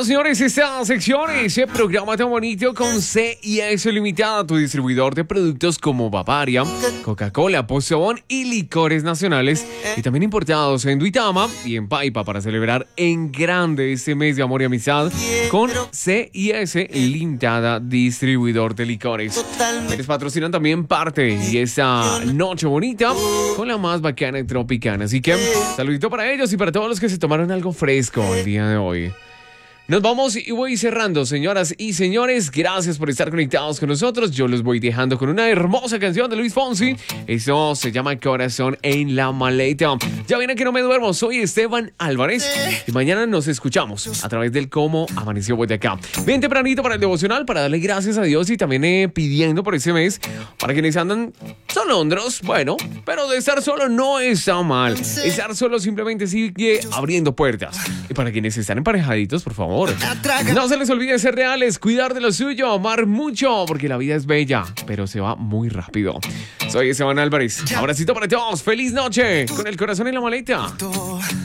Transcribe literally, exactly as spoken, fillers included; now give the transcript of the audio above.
Bueno, señores, esta sección, ese programa tan bonito con C I S Limitada, tu distribuidor de productos como Bavaria, Coca-Cola, Postobón y licores nacionales, y también importados en Duitama y en Paipa, para celebrar en grande este mes de amor y amistad con C I S Limitada, distribuidor de licores. Les patrocinan también parte y esta noche bonita con la más bacana y tropicana. Así que saludito para ellos y para todos los que se tomaron algo fresco el día de hoy. Nos vamos y voy cerrando, señoras y señores. Gracias por estar conectados con nosotros. Yo los voy dejando con una hermosa canción de Luis Fonsi. Eso se llama Corazón en la Maleta. Ya viene que no me duermo. Soy Esteban Álvarez y mañana nos escuchamos a través del Cómo Amaneció Boyacá. Bien tempranito para el devocional, para darle gracias a Dios y también eh, pidiendo por este mes para quienes andan solondros. Bueno, pero de estar solo no está mal. Estar solo simplemente sigue abriendo puertas. Y para quienes están emparejaditos, por favor, no se les olvide ser reales, cuidar de lo suyo, amar mucho, porque la vida es bella, pero se va muy rápido. Soy Esteban Álvarez. Abracito para todos. Feliz noche con el corazón en la maleta.